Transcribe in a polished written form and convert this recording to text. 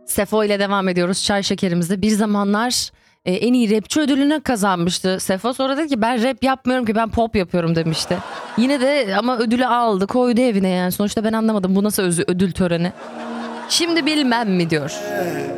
Sefo ile devam ediyoruz çay şekerimizde. Bir zamanlar en iyi rapçi ödülünü kazanmıştı Sefo. Sonra dedi ki ben rap yapmıyorum ki, ben pop yapıyorum demişti. Yine de ama ödülü aldı, koydu evine yani. Sonuçta ben anlamadım, bu nasıl ödül töreni. Şimdi bilmem mi diyor.